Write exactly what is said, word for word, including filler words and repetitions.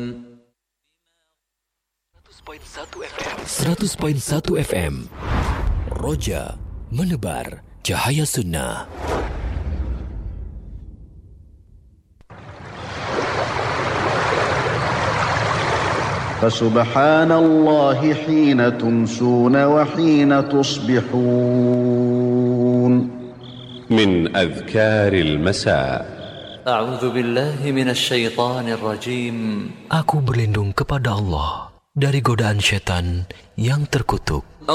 seratus koma satu F M Roja menebar cahaya sunnah. Fasubhanallahi hina tumsuna wa hina tusbihun. Min adhkaril masa. A'udzu billahi minasy syaithanir rajim. Aku berlindung kepada Allah dari godaan syaitan yang terkutuk.